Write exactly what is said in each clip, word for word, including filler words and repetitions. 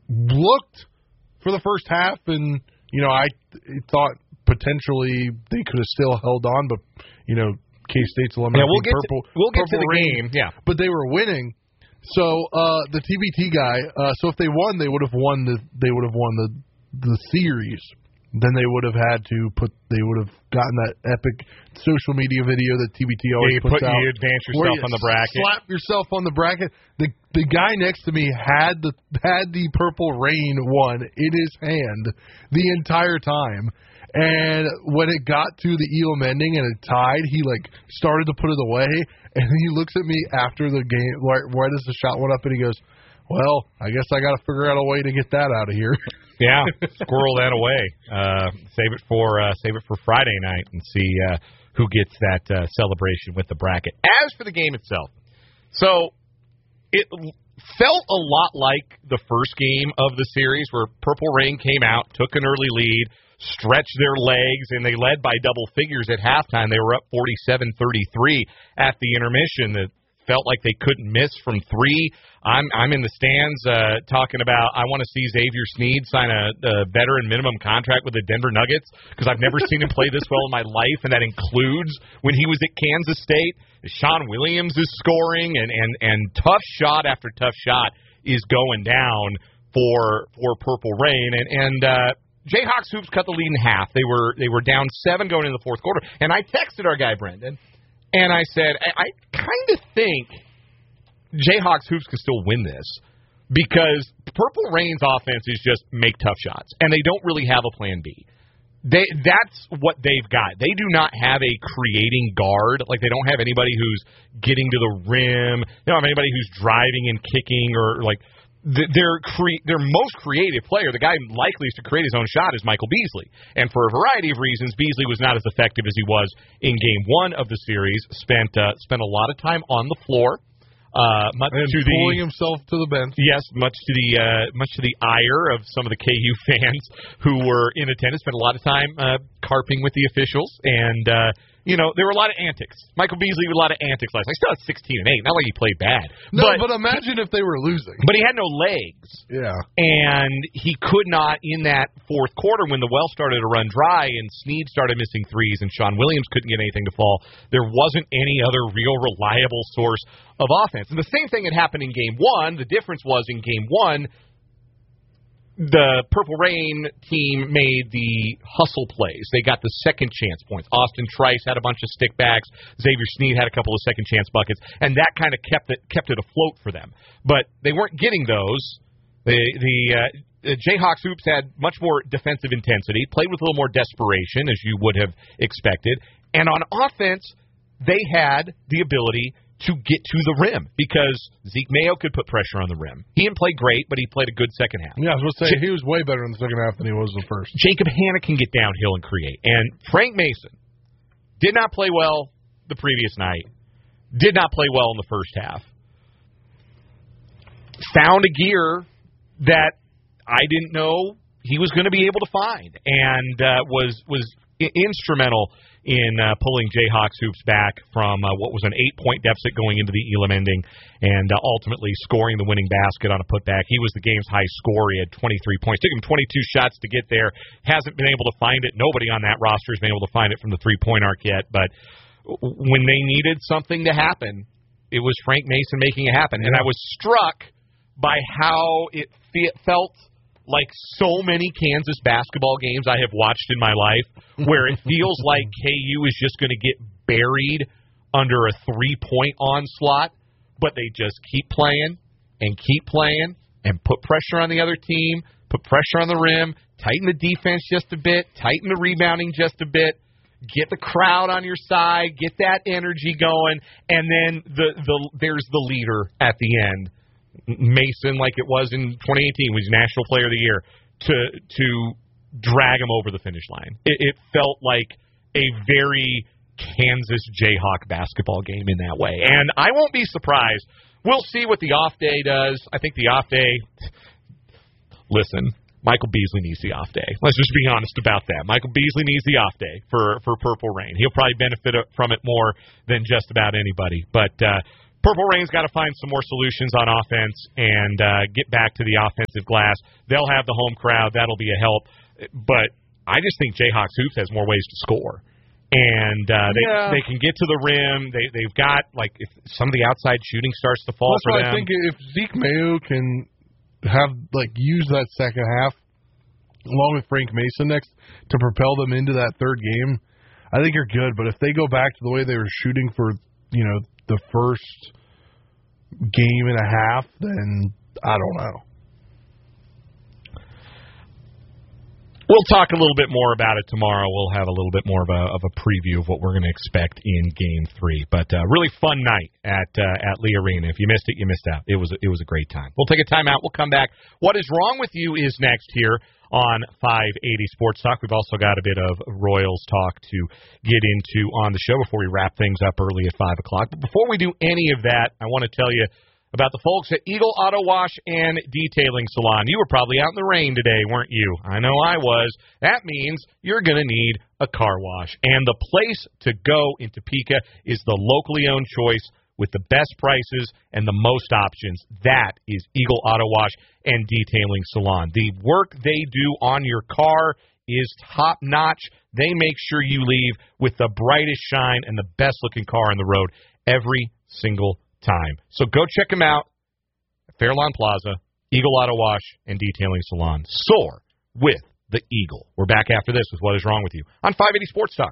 looked for the first half, and, you know, I thought potentially they could have still held on, but, you know, K-State's eliminating yeah, we'll get purple. To, we'll get purple to the rain, game, yeah. But they were winning. So uh, the T B T guy, uh, so if they won, they would have won the they would have won the the series. Then they would have had to put they would have gotten that epic social media video that T B T always yeah, you puts put, out. You advance yourself you on the bracket. Slap yourself on the bracket. The the guy next to me had the had the Purple Rain one in his hand the entire time. And when it got to the Elam ending and it tied, he like started to put it away, and he looks at me after the game, right, right as the shot went up, and he goes, "Well, I guess I got to figure out a way to get that out of here." Yeah, squirrel that away. Uh, save it for uh, save it for Friday night and see uh, who gets that uh, celebration with the bracket. As for the game itself, so it felt a lot like the first game of the series where Purple Rain came out, took an early lead, stretched their legs, and they led by double figures at halftime. They were up forty-seven thirty-three at the intermission. That felt like they couldn't miss from three. I'm I'm in the stands uh, talking about I want to see Xavier Sneed sign a, a veteran minimum contract with the Denver Nuggets because I've never seen him play this well in my life, and that includes when he was at Kansas State. Sean Williams is scoring, and, and, and tough shot after tough shot is going down for for Purple Rain. And, and uh, Jayhawks Hoops cut the lead in half. They were they were down seven going into the fourth quarter, and I texted our guy Brendan. And I said, I, I kind of think Jayhawks Hoops can still win this because Purple Rain's offense is just make tough shots, and they don't really have a plan B. They That's what they've got. They do not have a creating guard. Like, they don't have anybody who's getting to the rim. They don't have anybody who's driving and kicking or, like, Their cre- their most creative player, the guy likeliest to create his own shot, is Michael Beasley. And for a variety of reasons, Beasley was not as effective as he was in Game One of the series. Spent uh, spent a lot of time on the floor, uh, much and to pulling the, himself to the bench. Yes, much to the uh, much to the ire of some of the K U fans who were in attendance. Spent a lot of time uh, carping with the officials and. Uh, You know, there were a lot of antics. Michael Beasley with a lot of antics last night. Still had sixteen and eight. Not like he played bad. No, but, but imagine if they were losing. But he had no legs. Yeah. And he could not, in that fourth quarter, when the well started to run dry and Sneed started missing threes and Sean Williams couldn't get anything to fall, there wasn't any other real reliable source of offense. And the same thing had happened in Game one. The difference was in Game one, the Purple Rain team made the hustle plays. They got the second chance points. Austin Trice had a bunch of stickbacks. Xavier Sneed had a couple of second chance buckets, and that kind of kept it kept it afloat for them. But they weren't getting those. The the, uh, the Jayhawks Hoops had much more defensive intensity, played with a little more desperation, as you would have expected. And on offense, they had the ability to get to the rim because Zeke Mayo could put pressure on the rim. He didn't play great, but he played a good second half. Yeah, I was going to say, he was way better in the second half than he was in the first. Jacob Hanna can get downhill and create. And Frank Mason did not play well the previous night, did not play well in the first half. Found a gear that I didn't know he was going to be able to find, and uh, was was instrumental in uh, pulling Jayhawks Hoops back from uh, what was an eight-point deficit going into the Elam ending and uh, ultimately scoring the winning basket on a putback. He was the game's high scorer. He had twenty-three points. Took him twenty-two shots to get there. Hasn't been able to find it. Nobody on that roster has been able to find it from the three-point arc yet. But when they needed something to happen, it was Frank Mason making it happen. And I was struck by how it fe- felt like so many Kansas basketball games I have watched in my life, where it feels like K U is just going to get buried under a three-point onslaught, but they just keep playing and keep playing and put pressure on the other team, put pressure on the rim, tighten the defense just a bit, tighten the rebounding just a bit, get the crowd on your side, get that energy going, and then the, the there's the leader at the end. Mason, like it was in twenty eighteen, was National Player of the Year, to to drag him over the finish line. It, it felt like a very Kansas Jayhawk basketball game in that way. And I won't be surprised. We'll see what the off day does. I think the off day, listen, Michael Beasley needs the off day. Let's just be honest about that. Michael Beasley needs the off day for, for Purple Rain. He'll probably benefit from it more than just about anybody. But uh, Purple Rain's got to find some more solutions on offense and uh, get back to the offensive glass. They'll have the home crowd. That'll be a help. But I just think Jayhawks Hoops has more ways to score. And uh, they yeah. they can get to the rim. They, they've got, like, if some of the outside shooting starts to fall That's for why them. I think if Zeke Mayo can have, like, use that second half, along with Frank Mason next, to propel them into that third game, I think you're good. But if they go back to the way they were shooting for, you know, the first game and a half, then I don't know. We'll talk a little bit more about it tomorrow. We'll have a little bit more of a, of a preview of what we're going to expect in Game Three. But uh, really fun night at uh, at Lee Arena. If you missed it, you missed out. It was it was a great time. We'll take a timeout. We'll come back. What is wrong with you is next here on five eighty Sports Talk. We've also got a bit of Royals talk to get into on the show before we wrap things up early at five o'clock. But before we do any of that, I want to tell you about the folks at Eagle Auto Wash and Detailing Salon. You were probably out in the rain today, weren't you? I know I was. That means you're going to need a car wash. And the place to go in Topeka is the locally owned choice with the best prices and the most options. That is Eagle Auto Wash and Detailing Salon. The work they do on your car is top-notch. They make sure you leave with the brightest shine and the best-looking car on the road every single time. So go check them out at Fairlawn Plaza, Eagle Auto Wash and Detailing Salon. Soar with the Eagle. We're back after this with What Is Wrong With You on five eighty Sports Talk.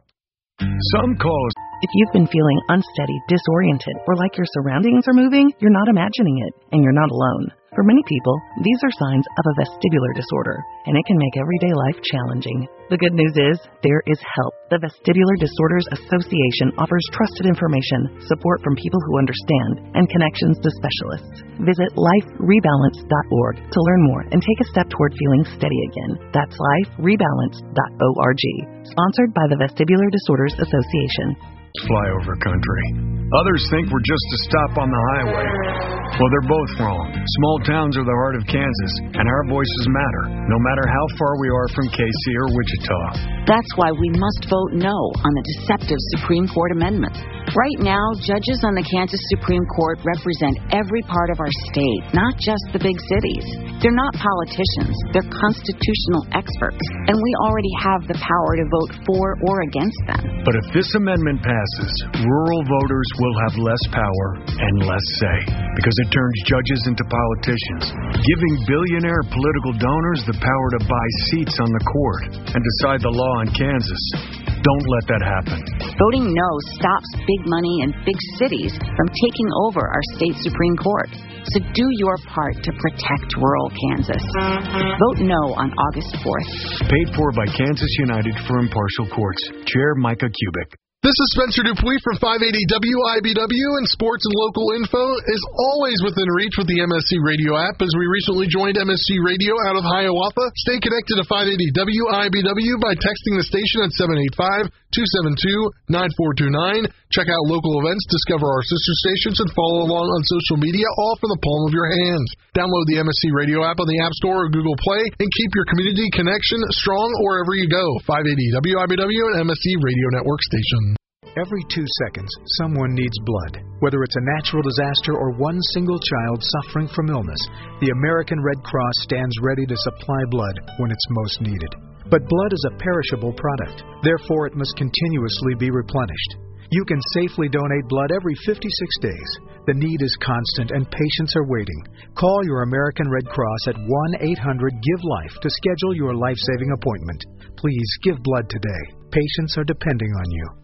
Some call us. If you've been feeling unsteady, disoriented, or like your surroundings are moving, you're not imagining it, and you're not alone. For many people, these are signs of a vestibular disorder, and it can make everyday life challenging. The good news is, there is help. The Vestibular Disorders Association offers trusted information, support from people who understand, and connections to specialists. Visit life rebalance dot org to learn more and take a step toward feeling steady again. That's life rebalance dot org. Sponsored by the Vestibular Disorders Association. Flyover country. Others think we're just a stop on the highway. Well, they're both wrong. Small towns are the heart of Kansas, and our voices matter, no matter how far we are from K C or Wichita. That's why we must vote no on the deceptive Supreme Court amendments. Right now, judges on the Kansas Supreme Court represent every part of our state, not just the big cities. They're not politicians. They're constitutional experts, and we already have the power to vote for or against them. But if this amendment passes, rural voters will have less power and less say, because it turns judges into politicians, giving billionaire political donors the power to buy seats on the court and decide the law in Kansas. Don't let that happen. Voting no stops big money and big cities from taking over our state Supreme Court. So do your part to protect rural Kansas. Vote no on August fourth. Paid for by Kansas United for Impartial Courts. Chair Micah Kubik. This is Spencer Dupuis from five eighty W I B W, and sports and local info is always within reach with the M S C Radio app, as we recently joined M S C Radio out of Hiawatha. Stay connected to five eighty W I B W by texting the station at seven eight five, two seven two, nine four two nine. Check out local events, discover our sister stations, and follow along on social media, all from the palm of your hands. Download the M S C Radio app on the App Store or Google Play, and keep your community connection strong wherever you go. five eighty W I B W and M S C Radio Network station. Every two seconds, someone needs blood. Whether it's a natural disaster or one single child suffering from illness, the American Red Cross stands ready to supply blood when it's most needed. But blood is a perishable product. Therefore, it must continuously be replenished. You can safely donate blood every fifty-six days. The need is constant and patients are waiting. Call your American Red Cross at one eight hundred give life to schedule your life-saving appointment. Please give blood today. Patients are depending on you.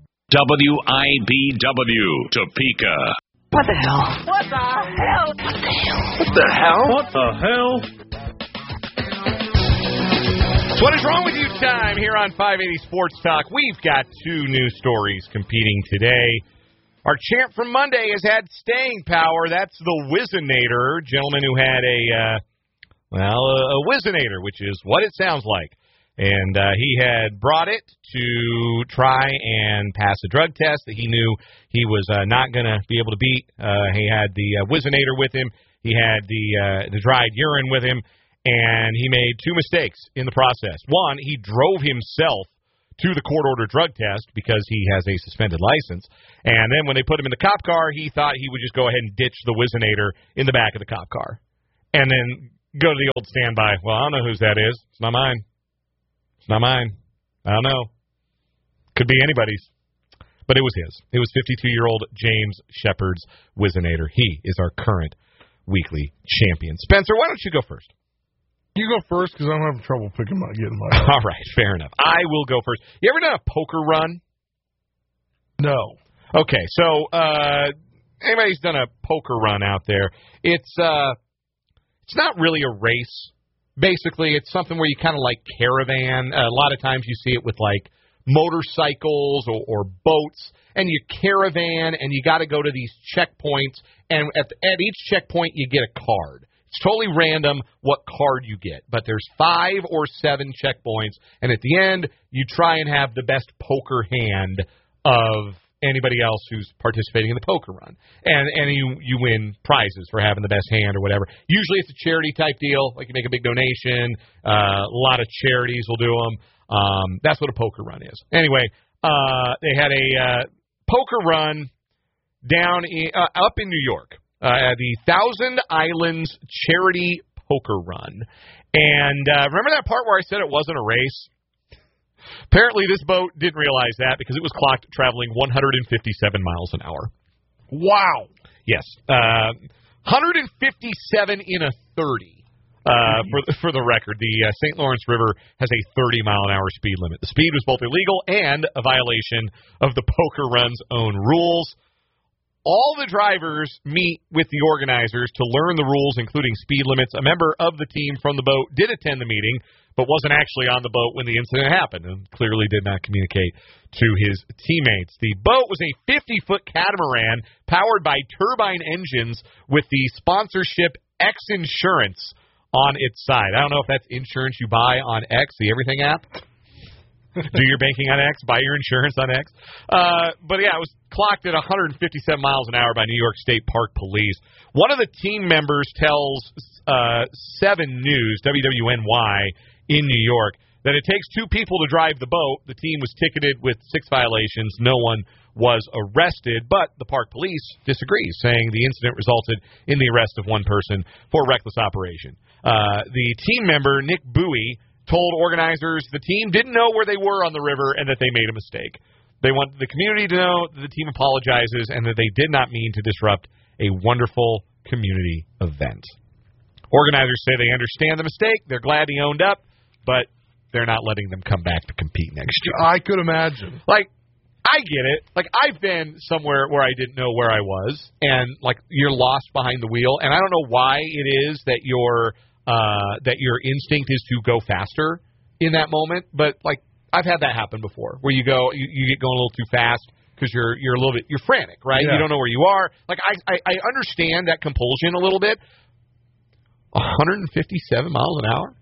W I B W, Topeka. What the hell? What the hell? What the hell? What the hell? What the hell? What is wrong with you time here on five eighty Sports Talk? We've got two news stories competing today. Our champ from Monday has had staying power. That's the Whizzinator, gentleman who had a, uh, well, a, a Whizzinator, which is what it sounds like. And uh, he had brought it to try and pass a drug test that he knew he was uh, not going to be able to beat. Uh, he had the uh, Whizzinator with him. He had the uh, the dried urine with him. And he made two mistakes in the process. One, he drove himself to the court-ordered drug test because he has a suspended license. And then when they put him in the cop car, he thought he would just go ahead and ditch the Whizzinator in the back of the cop car. And then go to the old standby. Well, I don't know whose that is. It's not mine. It's not mine. I don't know. Could be anybody's. But it was his. It was fifty-two-year-old James Shepard's Whizzinator. He is our current weekly champion. Spencer, why don't you go first? You go first because I'm having trouble picking my getting my. All right, fair enough. I will go first. You ever done a poker run? No. Okay, so uh, anybody who's done a poker run out there, it's uh, it's not really a race. Basically, it's something where you kind of like caravan. Uh, a lot of times you see it with like motorcycles or, or boats, and you caravan, and you got to go to these checkpoints, and at, the, at each checkpoint you get a card. It's totally random what card you get, but there's five or seven checkpoints, and at the end you try and have the best poker hand of anybody else who's participating in the poker run, and and you you win prizes for having the best hand or whatever. Usually it's a charity type deal, like you make a big donation. Uh, a lot of charities will do them. Um, that's what a poker run is. Anyway, uh, they had a uh, poker run down in, uh, up in New York, uh, the Thousand Islands Charity Poker Run. And uh, remember that part where I said it wasn't a race? Apparently this boat didn't realize that because it was clocked traveling one hundred fifty-seven miles an hour. Wow. Yes. Uh, one hundred fifty-seven in a thirty. Uh, for the, for the record, the uh, Saint Lawrence River has a thirty mile an hour speed limit. The speed was both illegal and a violation of the poker run's own rules. All the drivers meet with the organizers to learn the rules, including speed limits. A member of the team from the boat did attend the meeting, but wasn't actually on the boat when the incident happened and clearly did not communicate to his teammates. The boat was a fifty-foot catamaran powered by turbine engines with the sponsorship X Insurance on its side. I don't know if that's insurance you buy on X, the Everything app. Do your banking on X, buy your insurance on X. Uh, but yeah, it was clocked at one hundred fifty-seven miles an hour by New York State Park Police. One of the team members tells uh, seven News, W W N Y, in New York, that it takes two people to drive the boat. The team was ticketed with six violations. No one was arrested, but the park police disagrees, saying the incident resulted in the arrest of one person for reckless operation. Uh, the team member, Nick Bowie, told organizers the team didn't know where they were on the river and that they made a mistake. They want the community to know that the team apologizes and that they did not mean to disrupt a wonderful community event. Organizers say they understand the mistake. They're glad he owned up, but they're not letting them come back to compete next year. I could imagine. Like, I get it. Like, I've been somewhere where I didn't know where I was, and, like, you're lost behind the wheel, and I don't know why it is that your uh, that your instinct is to go faster in that moment, but, like, I've had that happen before, where you go, you, you get going a little too fast because you're you're a little bit, you're frantic, right? Yeah. You don't know where you are. Like, I, I, I understand that compulsion a little bit. one hundred fifty-seven miles an hour?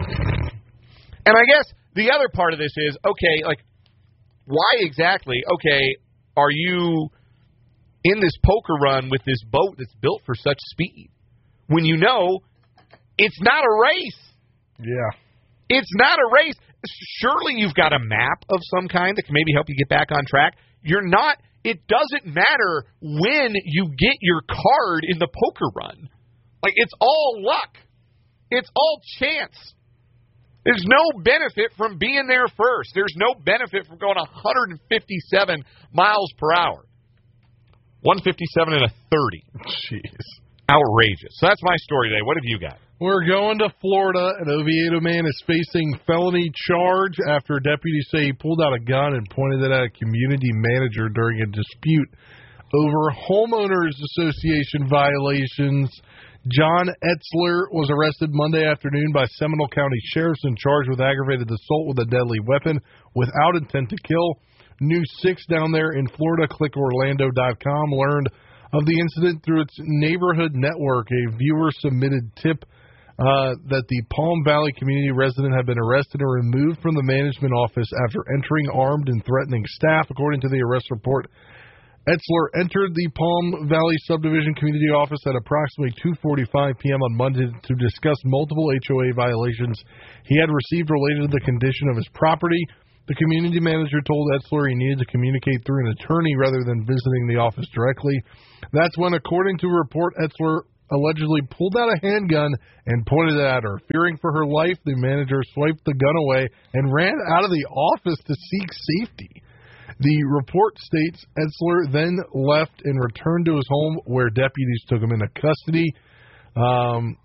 And I guess the other part of this is, okay, like, why exactly, okay, are you in this poker run with this boat that's built for such speed when you know it's not a race? Yeah. It's not a race. Surely you've got a map of some kind that can maybe help you get back on track. You're not, it doesn't matter when you get your card in the poker run. Like, it's all luck. It's all chance. There's no benefit from being there first. There's no benefit from going one hundred fifty-seven miles per hour. one fifty-seven and a thirty. Jeez. Outrageous. So that's my story today. What have you got? We're going to Florida. An Oviedo man is facing felony charge after deputies say he pulled out a gun and pointed it at a community manager during a dispute over homeowners association violations. John Etzler was arrested Monday afternoon by Seminole County Sheriffs and charged with aggravated assault with a deadly weapon without intent to kill. News six down there in Florida, click orlando dot com, learned of the incident through its neighborhood network. A viewer submitted tip uh, that the Palm Valley community resident had been arrested and removed from the management office after entering armed and threatening staff. According to the arrest report, Etzler entered the Palm Valley Subdivision Community Office at approximately two forty-five p.m. on Monday to discuss multiple H O A violations he had received related to the condition of his property. The community manager told Etzler he needed to communicate through an attorney rather than visiting the office directly. That's when, according to a report, Etzler allegedly pulled out a handgun and pointed it at her. Fearing for her life, the manager swiped the gun away and ran out of the office to seek safety. The report states Etzler then left and returned to his home where deputies took him into custody. Um,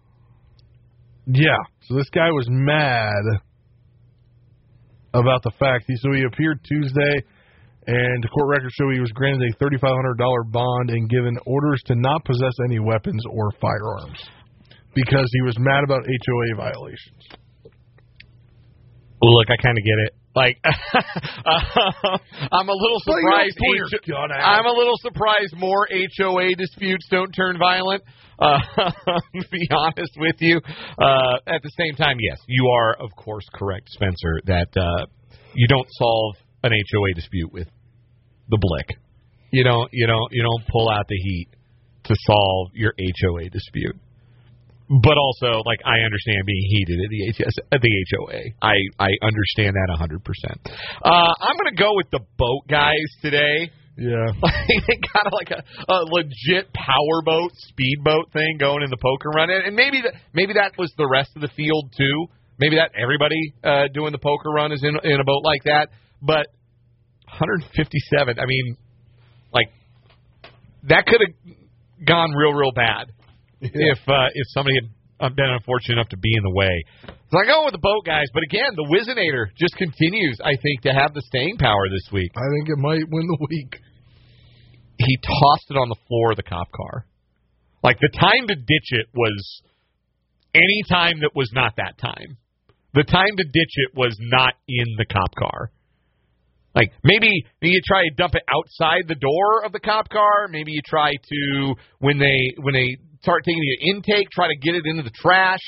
yeah, so this guy was mad about the fact. He, so he appeared Tuesday, and the court records show he was granted a thirty-five hundred dollars bond and given orders to not possess any weapons or firearms because he was mad about H O A violations. Well, look, I kind of get it. Like, I'm a little surprised. Well, H- I'm a little surprised more H O A disputes don't turn violent. Uh, to be honest with you, uh, at the same time, yes, you are of course correct, Spencer, that uh, you don't solve an H O A dispute with the blick. You don't, you don't, you don't pull out the heat to solve your H O A dispute. But also, like, I understand being heated at the H S, at the H O A. I, I understand that one hundred percent. Uh, I'm going to go with the boat guys today. Yeah. They got like a, a legit powerboat, speedboat thing going in the poker run. And, and maybe, the, maybe that was the rest of the field, too. Maybe that everybody uh, doing the poker run is in, in a boat like that. But one fifty-seven, I mean, like, that could have gone real, real bad. Yeah. If uh, if somebody had been unfortunate enough to be in the way. So I go with the boat guys, but again, the Whizzinator just continues, I think, to have the staying power this week. I think it might win the week. He tossed it on the floor of the cop car. Like, the time to ditch it was any time that was not that time. The time to ditch it was not in the cop car. Like, maybe you try to dump it outside the door of the cop car. Maybe you try to, when they when they start taking the intake, try to get it into the trash.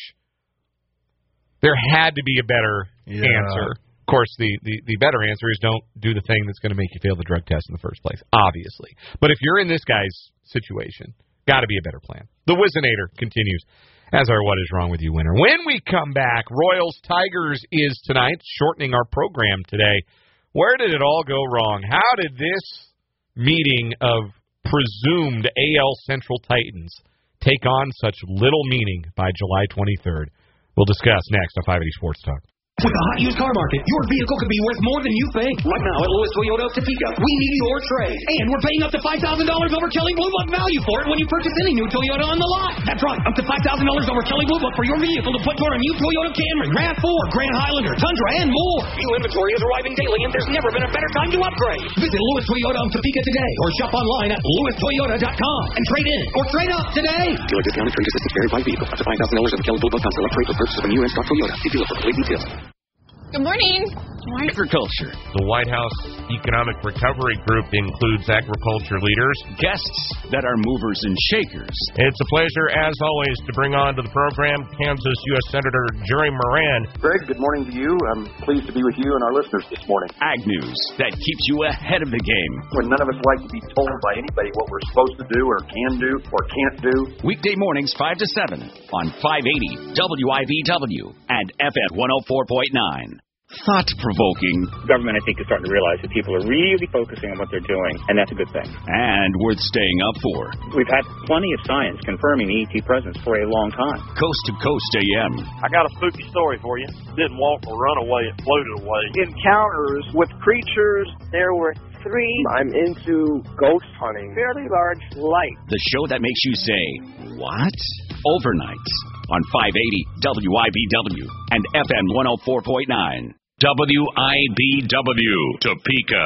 There had to be a better yeah. answer. Of course, the, the, the better answer is don't do the thing that's going to make you fail the drug test in the first place, obviously. But if you're in this guy's situation, got to be a better plan. The Whizzinator continues as our What Is Wrong With You winner. When we come back, Royals-Tigers is tonight, shortening our program today. Where did it all go wrong? How did this meeting of presumed A L Central Titans take on such little meaning by July twenty-third? We'll discuss next on five eighty Sports Talk. With the hot used car market, your vehicle could be worth more than you think. Right now at Lewis Toyota of Topeka, we need your trade. And we're paying up to five thousand dollars over Kelley Blue Book value for it when you purchase any new Toyota on the lot. That's right, up to five thousand dollars over Kelley Blue Book for your vehicle to put toward a new Toyota Camry, RAV four, Grand Highlander, Tundra, and more. New inventory is arriving daily, and there's never been a better time to upgrade. Visit Lewis Toyota of Topeka today or shop online at lewis toyota dot com and trade in or trade up today. Dealer discounted trade assistance vary by vehicle. Up to five thousand dollars over Kelley Blue Book on select trade for purchase of a new in-stock Toyota. See dealer for complete details. Good morning. Agriculture. The White House Economic Recovery Group includes agriculture leaders, guests that are movers and shakers. It's a pleasure, as always, to bring on to the program Kansas U S Senator Jerry Moran. Greg, good morning to you. I'm pleased to be with you and our listeners this morning. Ag news that keeps you ahead of the game. When none of us like to be told by anybody what we're supposed to do or can do or can't do. Weekday mornings five to seven on five eighty W I V W and F M one oh four point nine. Thought-provoking. Government, I think, is starting to realize that people are really focusing on what they're doing, and that's a good thing. And worth staying up for. We've had plenty of science confirming the E T presence for a long time. Coast to Coast A M. I got a spooky story for you. Didn't walk or run away, it floated away. Encounters with creatures, there were three. I'm into ghost hunting. Fairly large light. The show that makes you say, what? Overnights on five eighty W I B W and F M one oh four point nine. W I B W, Topeka.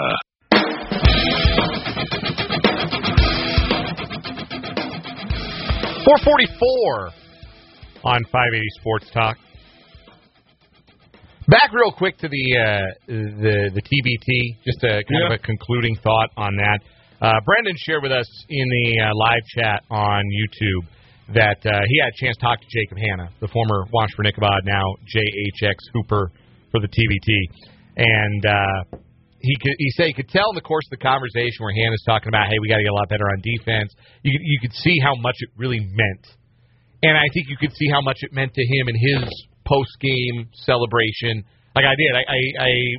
four forty-four on five eighty Sports Talk. Back real quick to the uh, the the T B T, just a kind yeah. of a concluding thought on that. Uh, Brendan shared with us in the uh, live chat on YouTube that uh, he had a chance to talk to Jacob Hanna, the former Washburn Ichabod, now J H X Hooper for the T B T, and uh, he could, he said he could tell in the course of the conversation where Hanna's talking about, hey, we got to get a lot better on defense. You you could see how much it really meant, and I think you could see how much it meant to him in his post game celebration. Like I did, I, I, I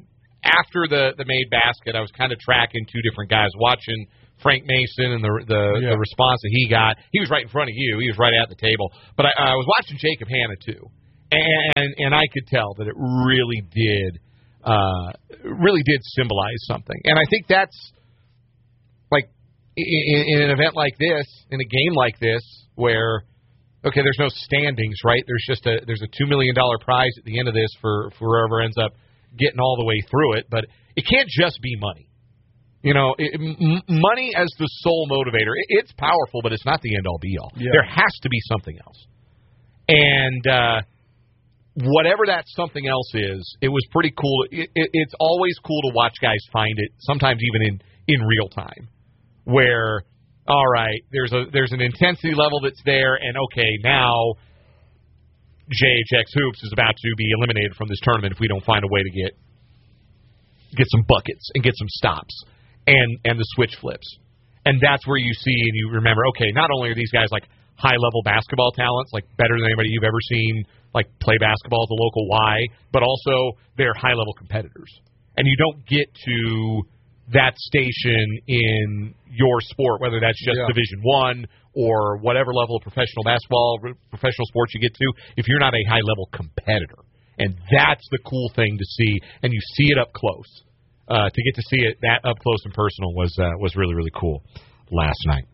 after the, the made basket, I was kind of tracking two different guys, watching Frank Mason and the the, yeah. the response that he got. He was right in front of you. He was right at the table. But I, I was watching Jacob Hanna, too. And and I could tell that it really did uh, really did symbolize something. And I think that's, like, in, in an event like this, in a game like this, where, okay, there's no standings, right? There's just a there's a two million dollars prize at the end of this for, for whoever ends up getting all the way through it. But it can't just be money. You know, it, m- money as the sole motivator, it, it's powerful, but it's not the end-all, be-all. Yeah. There has to be something else. And uh, whatever that something else is, it was pretty cool. It, it, it's always cool to watch guys find it, sometimes even in, in real time, where, all right, there's a there's an intensity level that's there, and okay, now J H X Hoops is about to be eliminated from this tournament if we don't find a way to get get some buckets and get some stops. And and the switch flips. And that's where you see and you remember, okay, not only are these guys like high-level basketball talents, like better than anybody you've ever seen, like play basketball at the local Y, but also they're high-level competitors. And you don't get to that station in your sport, whether that's just yeah. Division One or whatever level of professional basketball, professional sports you get to, if you're not a high-level competitor. And that's the cool thing to see, and you see it up close. Uh, to get to see it that up close and personal was uh, was really, really cool last night.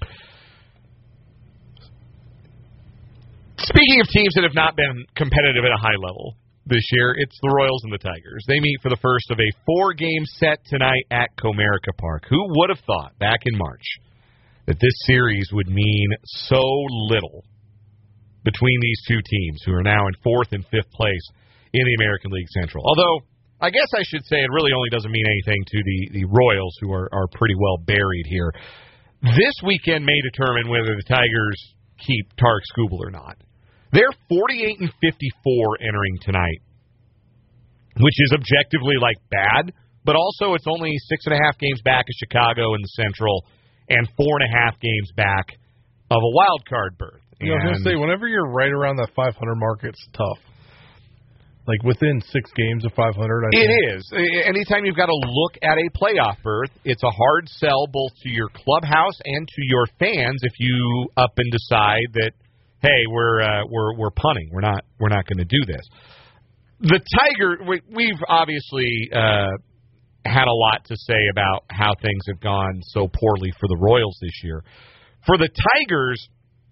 Speaking of teams that have not been competitive at a high level this year, it's the Royals and the Tigers. They meet for the first of a four-game set tonight at Comerica Park. Who would have thought back in March that this series would mean so little between these two teams who are now in fourth and fifth place in the American League Central? Although, I guess I should say it really only doesn't mean anything to the, the Royals, who are, are pretty well buried here. This weekend may determine whether the Tigers keep Tarek Skubal or not. They're forty-eight and fifty-four entering tonight, which is objectively, like, bad, but also it's only six and a half games back of Chicago in the Central and four and a half games back of a wild card berth. You know, I was going to say, whenever you're right around that five hundred mark, it's tough. Like, within six games of five hundred, I It think. is. Anytime you've got to look at a playoff berth, it's a hard sell both to your clubhouse and to your fans if you up and decide that, hey, we're uh, we're we're punting. We're not we're not going to do this. The Tiger, we, we've obviously uh, had a lot to say about how things have gone so poorly for the Royals this year. For the Tigers,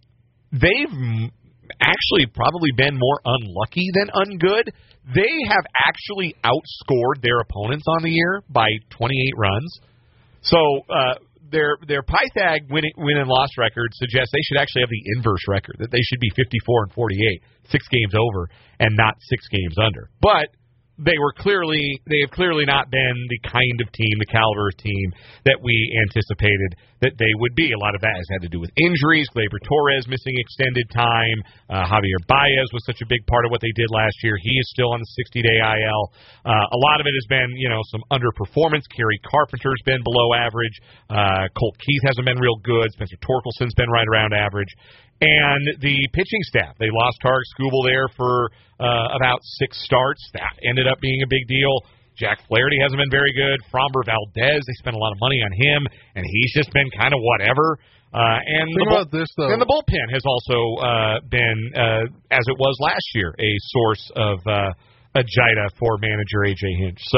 they've actually probably been more unlucky than ungood. They have actually outscored their opponents on the year by twenty-eight runs. So uh, their their Pythag win, win and loss record suggests they should actually have the inverse record, that they should be fifty-four and forty-eight, six games over and not six games under. But they were clearly they have clearly not been the kind of team, the caliber of team that we anticipated that they would be. A lot of that has had to do with injuries. Gleyber Torres missing extended time. Uh, Javier Baez was such a big part of what they did last year. He is still on the sixty-day I L. Uh, a lot of it has been, you know, some underperformance. Kerry Carpenter's been below average. Uh, Colt Keith hasn't been real good. Spencer Torkelson's been right around average. And the pitching staff, they lost Tarek Skubal there for uh, about six starts. That ended up being a big deal. Jack Flaherty hasn't been very good. Framber Valdez, they spent a lot of money on him, and he's just been kind of whatever. Uh, and, Think the bull- about this, though. and the bullpen has also uh, been, uh, as it was last year, a source of uh, agita for manager A J Hinch. So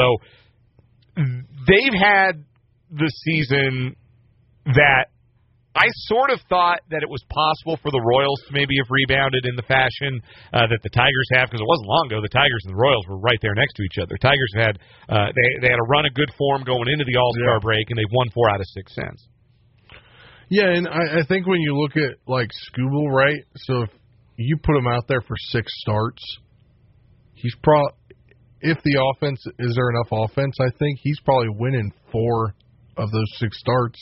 they've had the season that I sort of thought that it was possible for the Royals to maybe have rebounded in the fashion uh, that the Tigers have, because it wasn't long ago the Tigers and the Royals were right there next to each other. Tigers had uh, they they had a run of good form going into the All-Star yeah. break, and they've won four out of six since. Yeah, and I, I think when you look at like Skubal, right? So if you put him out there for six starts, he's pro. If the offense is there enough offense, I think he's probably winning four of those six starts.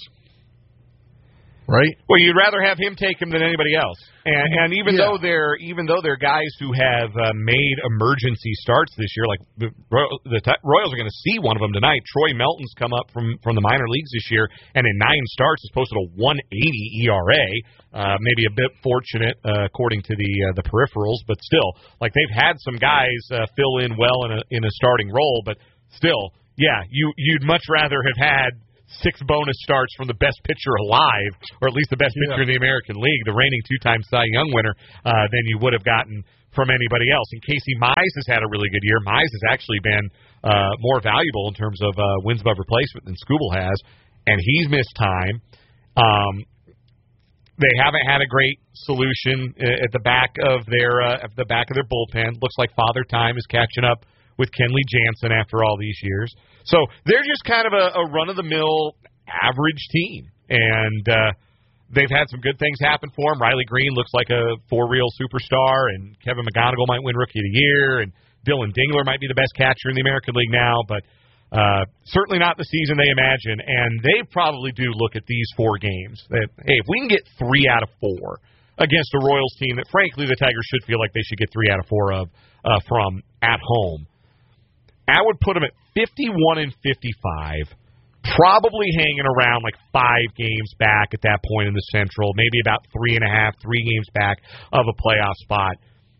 Right. Well, you'd rather have him take him than anybody else, and, and even yeah. though they're even though they're guys who have uh, made emergency starts this year, like the, the Royals are going to see one of them tonight. Troy Melton's come up from, from the minor leagues this year, and in nine starts has posted a one eighty E R A. Uh, maybe a bit fortunate uh, according to the uh, the peripherals, but still, like they've had some guys uh, fill in well in a in a starting role, but still. yeah, you, you'd much rather have had six bonus starts from the best pitcher alive, or at least the best Yeah. pitcher in the American League, the reigning two-time Cy Young winner, uh, than you would have gotten from anybody else. And Casey Mize has had a really good year. Mize has actually been uh, more valuable in terms of uh, wins above replacement than Skubal has, and he's missed time. Um, they haven't had a great solution at the back of their uh, at the back of their bullpen. Looks like Father Time is catching up with Kenley Jansen after all these years. So they're just kind of a, a run-of-the-mill average team, and uh, they've had some good things happen for them. Riley Green looks like a for-real superstar, and Kevin McGonigal might win Rookie of the Year, and Dylan Dingler might be the best catcher in the American League now, but uh, certainly not the season they imagine, and they probably do look at these four games. That, hey, if we can get three out of four against a Royals team that, frankly, the Tigers should feel like they should get three out of four of uh, from at home, I would put them at fifty-one and fifty-five, probably hanging around like five games back at that point in the Central, maybe about three and a half, three games back of a playoff spot.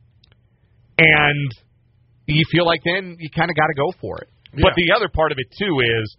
And you feel like then you kind of got to go for it. Yeah. But the other part of it, too, is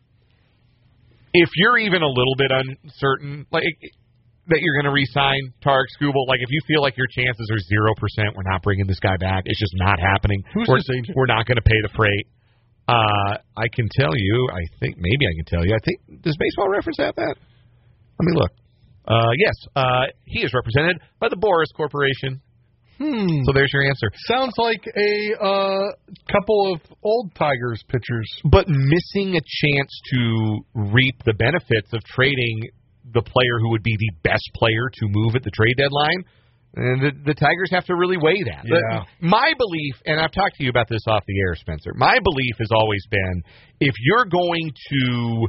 if you're even a little bit uncertain, like that you're going to re-sign Tarek Skubal, like if you feel like your chances are zero percent, we're not bringing this guy back, it's just not happening. Who's we're, his agent? We're not going to pay the freight. Uh, I can tell you, I think, maybe I can tell you, I think, does Baseball Reference have that? Let me look. Uh, yes, uh, he is represented by the Boris Corporation. Hmm. So there's your answer. Sounds like a uh, couple of old Tigers pitchers. But missing a chance to reap the benefits of trading the player who would be the best player to move at the trade deadline, and the, the Tigers have to really weigh that. Yeah. But my belief, and I've talked to you about this off the air, Spencer, my belief has always been if you're going to,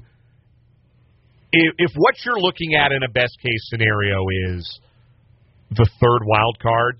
if, if what you're looking at in a best-case scenario is the third wild card,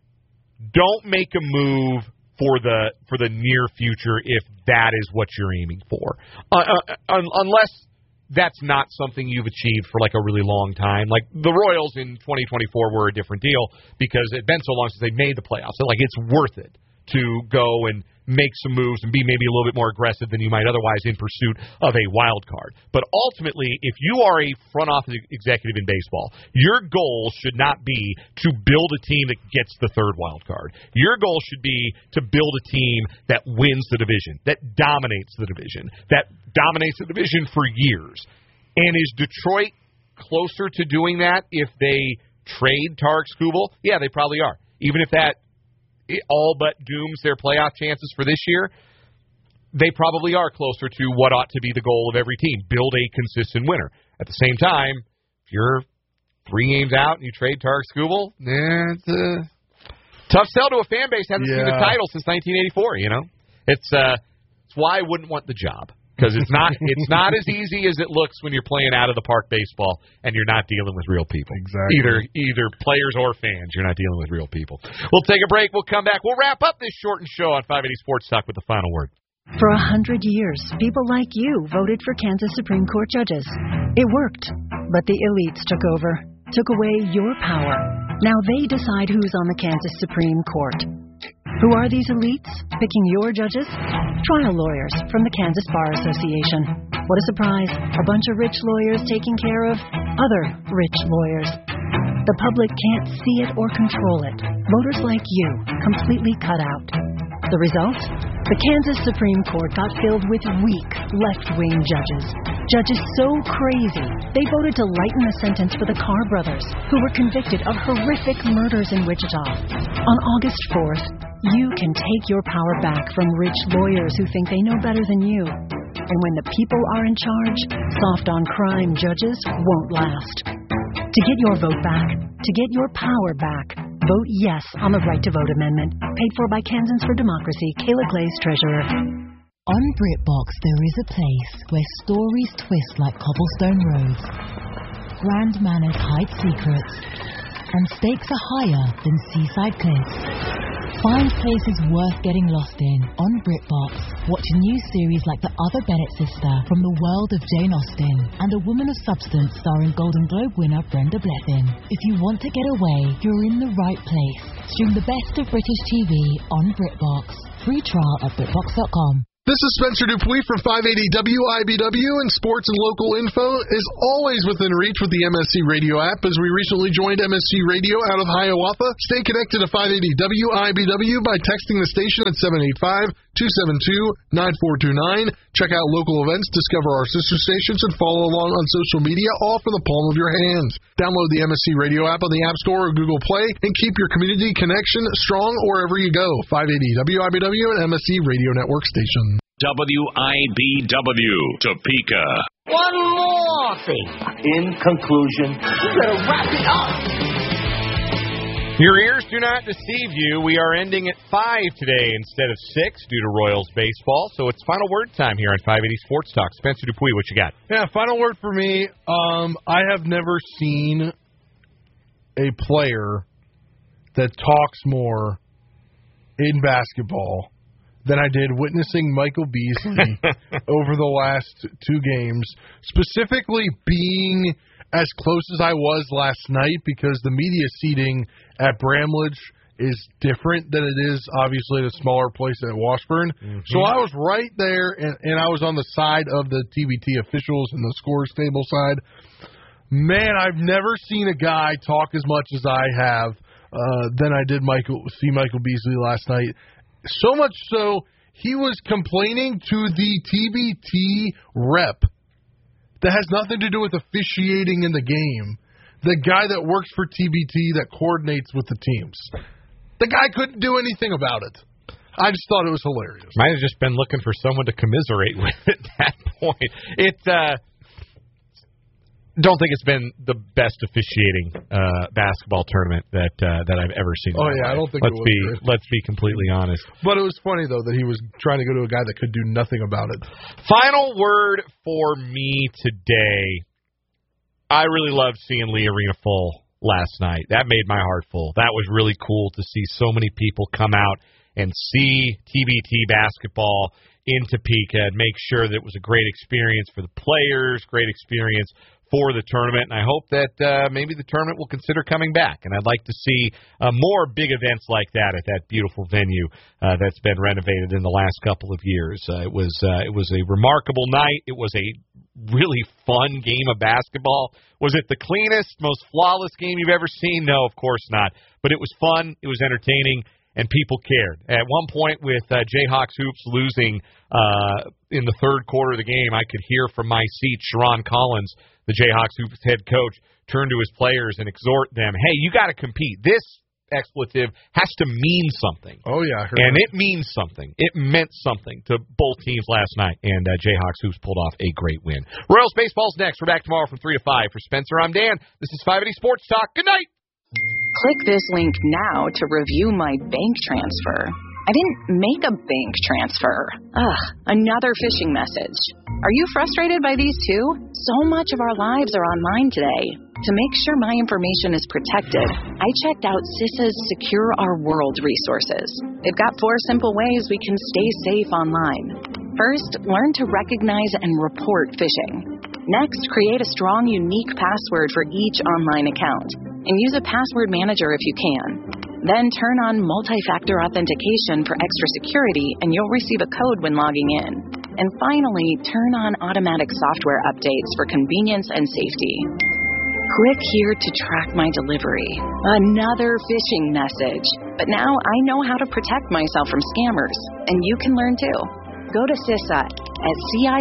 don't make a move for the for the near future if that is what you're aiming for, uh, uh, un- unless that's not something you've achieved for like a really long time. Like the Royals in twenty twenty-four were a different deal because it had been so long since they made the playoffs. So like it's worth it to go and make some moves and be maybe a little bit more aggressive than you might otherwise in pursuit of a wild card. But ultimately, if you are a front office executive in baseball, your goal should not be to build a team that gets the third wild card. Your goal should be to build a team that wins the division, that dominates the division, that dominates the division for years. And is Detroit closer to doing that if they trade Tarek Skubal? Yeah, they probably are. Even if that it all but dooms their playoff chances for this year, they probably are closer to what ought to be the goal of every team, build a consistent winner. At the same time, if you're three games out and you trade Tarek Skubal, eh, it's a tough sell to a fan base that hasn't Yeah. seen the title since nineteen eighty-four, you know? It's uh, it's why I wouldn't want the job. Because it's not it's not as easy as it looks when you're playing out of the park baseball and you're not dealing with real people. Exactly. Either either players or fans, you're not dealing with real people. We'll take a break. We'll come back. We'll wrap up this shortened show on five eighty Sports Talk with the final word. For a hundred years, people like you voted for Kansas Supreme Court judges. It worked, but the elites took over, took away your power. Now they decide who's on the Kansas Supreme Court. Who are these elites picking your judges? Trial lawyers from the Kansas Bar Association. What a surprise. A bunch of rich lawyers taking care of other rich lawyers. The public can't see it or control it. Voters like you, completely cut out. The result? The Kansas Supreme Court got filled with weak, left-wing judges. Judges so crazy, they voted to lighten the sentence for the Carr brothers, who were convicted of horrific murders in Wichita. On August fourth, you can take your power back from rich lawyers who think they know better than you. And when the people are in charge, soft-on-crime judges won't last. To get your vote back, to get your power back, vote yes on the Right to Vote Amendment, paid for by Kansans for Democracy, Kayla Glaze, Treasurer. On BritBox, there is a place where stories twist like cobblestone roads, grand manners hide secrets, and stakes are higher than seaside cliffs. Find places worth getting lost in on BritBox. Watch a new series like The Other Bennett Sister from the world of Jane Austen and A Woman of Substance starring Golden Globe winner Brenda Blethyn. If you want to get away, you're in the right place. Stream the best of British T V on BritBox. Free trial at BritBox dot com. This is Spencer Dupuis from five eighty W I B W, and sports and local info is always within reach with the M S C Radio app, as we recently joined M S C Radio out of Hiawatha. Stay connected to five eighty W I B W by texting the station at seven eight five, two seven two, nine four two nine. Check out local events, discover our sister stations, and follow along on social media, all from the palm of your hands. Download the M S C Radio app on the App Store or Google Play, and keep your community connection strong wherever you go. five eighty W I B W and M S C Radio Network station. W I B W, Topeka. One more thing. In conclusion, you better wrap it up. Your ears do not deceive you. We are ending at five today instead of six due to Royals baseball. So it's final word time here on five eighty Sports Talk. Spencer Dupuis, what you got? Yeah, final word for me. Um, I have never seen a player that talks more in basketball than I did witnessing Michael Beasley over the last two games, specifically being as close as I was last night, because the media seating at Bramlage is different than it is, obviously, at a smaller place at Washburn. Mm-hmm. So I was right there, and, and I was on the side of the T B T officials and the scores table side. Man, I've never seen a guy talk as much as I have uh, than I did Michael see Michael Beasley last night. So much so, he was complaining to the T B T rep that has nothing to do with officiating in the game. The guy that works for T B T that coordinates with the teams. The guy couldn't do anything about it. I just thought it was hilarious. Might have just been looking for someone to commiserate with at that point. It, uh, don't think it's been the best officiating uh, basketball tournament that uh, that I've ever seen. Oh yeah, I don't think let's it was be good. let's be completely honest. But it was funny though that he was trying to go to a guy that could do nothing about it. Final word for me today. I really loved seeing Lee Arena full last night. That made my heart full. That was really cool to see so many people come out and see T B T basketball in Topeka and make sure that it was a great experience for the players, great experience for the tournament, and I hope that uh, maybe the tournament will consider coming back. And I'd like to see uh, more big events like that at that beautiful venue uh, that's been renovated in the last couple of years. Uh, it was uh, it was a remarkable night. It was a really fun game of basketball. Was it the cleanest, most flawless game you've ever seen? No, of course not. But it was fun. It was entertaining. And people cared. At one point with uh, Jayhawks Hoops losing uh, in the third quarter of the game, I could hear from my seat Sharon Collins, the Jayhawks Hoops head coach, turn to his players and exhort them, hey, you got to compete. This expletive has to mean something. Oh, yeah. I heard and that. it means something. It meant something to both teams last night, and uh, Jayhawks Hoops pulled off a great win. Royals Baseball's next. We're back tomorrow from three to five. For Spencer, I'm Dan. This is five eighty Sports Talk. Good night. Click this link now to review my bank transfer. I didn't make a bank transfer. Ugh, another phishing message. Are you frustrated by these too? So much of our lives are online today. To make sure my information is protected, I checked out CISA's Secure Our World resources. They've got four simple ways we can stay safe online. First, learn to recognize and report phishing. Next, create a strong, unique password for each online account, and use a password manager if you can. Then turn on multi-factor authentication for extra security, and you'll receive a code when logging in. And finally, turn on automatic software updates for convenience and safety. Click here to track my delivery. Another phishing message. But now I know how to protect myself from scammers, and you can learn too. Go to CISA at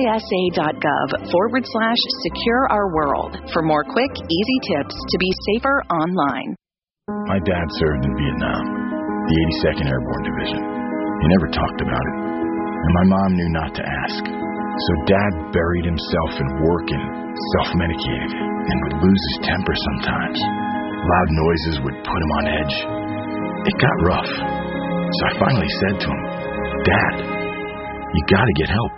cisa.gov forward slash secure our world for more quick, easy tips to be safer online. My dad served in Vietnam, the eighty-second Airborne Division. He never talked about it, and my mom knew not to ask. So Dad buried himself in work and self-medicated, and would lose his temper sometimes. Loud noises would put him on edge. It got rough, so I finally said to him, Dad, you gotta get help.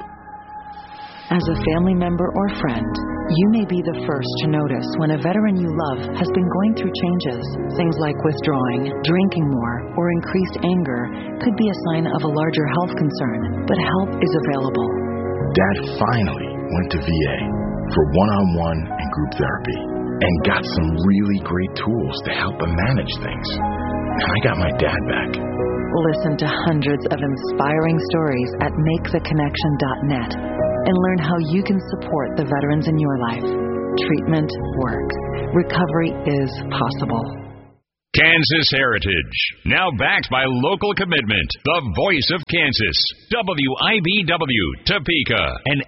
As a family member or friend, you may be the first to notice when a veteran you love has been going through changes. Things like withdrawing, drinking more, or increased anger could be a sign of a larger health concern, but help is available. Dad finally went to V A for one-on-one and group therapy and got some really great tools to help him manage things. And I got my dad back. Listen to hundreds of inspiring stories at make the connection dot net and learn how you can support the veterans in your life. Treatment works. Recovery is possible. Kansas Heritage, now backed by local commitment. The voice of Kansas, W I B W, Topeka, and